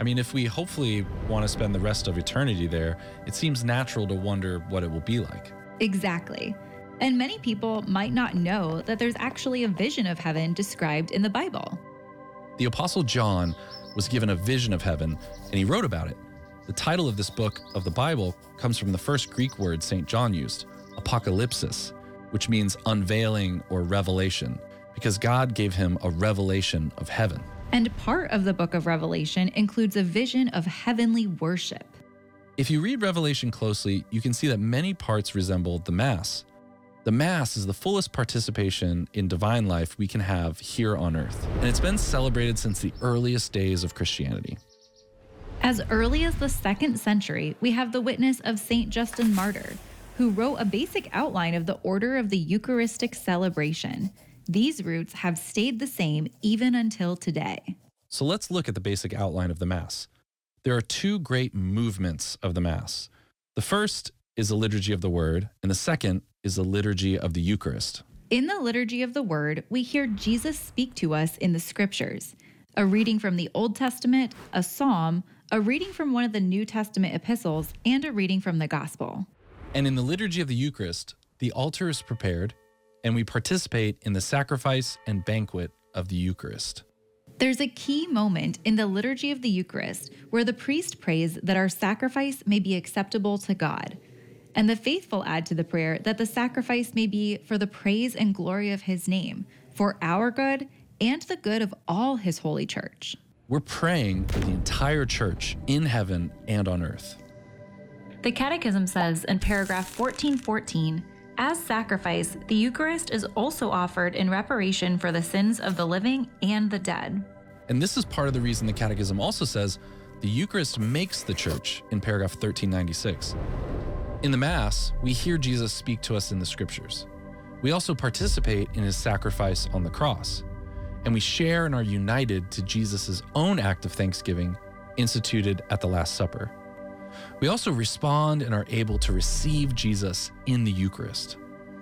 I mean, if we hopefully want to spend the rest of eternity there, it seems natural to wonder what it will be like. Exactly. And many people might not know that there's actually a vision of heaven described in the Bible. The Apostle John was given a vision of heaven, and he wrote about it. The title of this book of the Bible comes from the first Greek word St. John used, apocalypsis, which means unveiling or revelation, because God gave him a revelation of heaven. And part of the book of Revelation includes a vision of heavenly worship. If you read Revelation closely, you can see that many parts resemble the Mass. The Mass is the fullest participation in divine life we can have here on earth, and it's been celebrated since the earliest days of Christianity. As early as the 2nd century, we have the witness of St. Justin Martyr, who wrote a basic outline of the order of the Eucharistic celebration. These roots have stayed the same even until today. So let's look at the basic outline of the Mass. There are two great movements of the Mass. The first is the Liturgy of the Word, and the second is the Liturgy of the Eucharist. In the Liturgy of the Word, we hear Jesus speak to us in the Scriptures. A reading from the Old Testament, a psalm, a reading from one of the New Testament epistles, and a reading from the Gospel. And in the Liturgy of the Eucharist, the altar is prepared, and we participate in the sacrifice and banquet of the Eucharist. There's a key moment in the Liturgy of the Eucharist where the priest prays that our sacrifice may be acceptable to God. And the faithful add to the prayer that the sacrifice may be for the praise and glory of his name, for our good and the good of all his holy church. We're praying for the entire church in heaven and on earth. The Catechism says in paragraph 1414, as sacrifice, the Eucharist is also offered in reparation for the sins of the living and the dead. And this is part of the reason the Catechism also says the Eucharist makes the church in paragraph 1396. In the Mass, we hear Jesus speak to us in the Scriptures. We also participate in his sacrifice on the cross, and we share and are united to Jesus' own act of thanksgiving instituted at the Last Supper. We also respond and are able to receive Jesus in the Eucharist.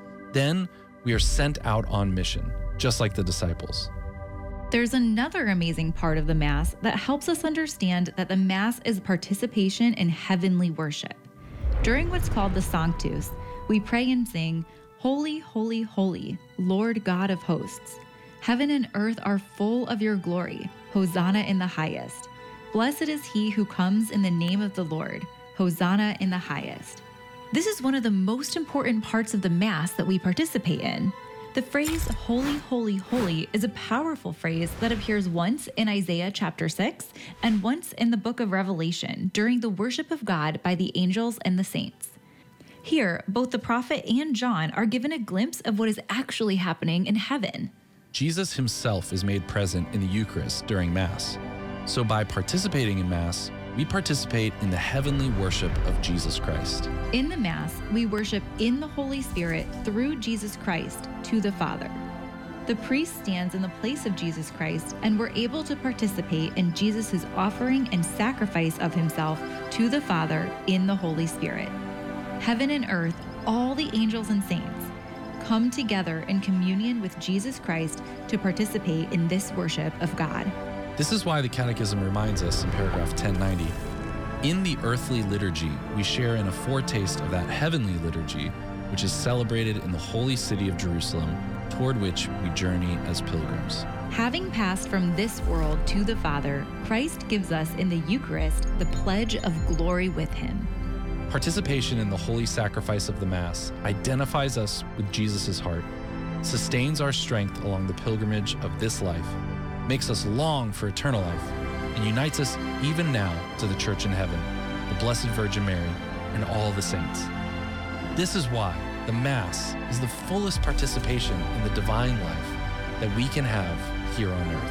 Then we are sent out on mission, just like the disciples. There's another amazing part of the Mass that helps us understand that the Mass is participation in heavenly worship. During what's called the Sanctus, we pray and sing, "Holy, holy, holy, Lord God of hosts. Heaven and earth are full of your glory. Hosanna in the highest. Blessed is he who comes in the name of the Lord. Hosanna in the highest." This is one of the most important parts of the Mass that we participate in. The phrase "Holy, holy, holy" is a powerful phrase that appears once in Isaiah chapter 6 and once in the book of Revelation during the worship of God by the angels and the saints. Here, both the prophet and John are given a glimpse of what is actually happening in heaven. Jesus himself is made present in the Eucharist during Mass. So by participating in Mass, we participate in the heavenly worship of Jesus Christ. In the Mass, we worship in the Holy Spirit through Jesus Christ to the Father. The priest stands in the place of Jesus Christ, and we're able to participate in Jesus' offering and sacrifice of himself to the Father in the Holy Spirit. Heaven and earth, all the angels and saints, come together in communion with Jesus Christ to participate in this worship of God. This is why the Catechism reminds us in paragraph 1090, in the earthly liturgy, we share in a foretaste of that heavenly liturgy, which is celebrated in the holy city of Jerusalem, toward which we journey as pilgrims. Having passed from this world to the Father, Christ gives us in the Eucharist the pledge of glory with him. Participation in the holy sacrifice of the Mass identifies us with Jesus' heart, sustains our strength along the pilgrimage of this life, makes us long for eternal life, and unites us even now to the Church in heaven, the Blessed Virgin Mary, and all the saints. This is why the Mass is the fullest participation in the divine life that we can have here on earth.